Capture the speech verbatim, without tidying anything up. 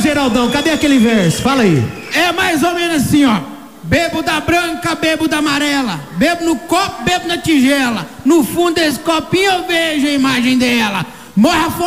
Geraldão, cadê aquele verso? Fala aí. É mais ou menos assim, ó. Bebo da branca, bebo da amarela. Bebo no copo, bebo na tigela. No fundo desse copinho eu vejo a imagem dela. Morra fora.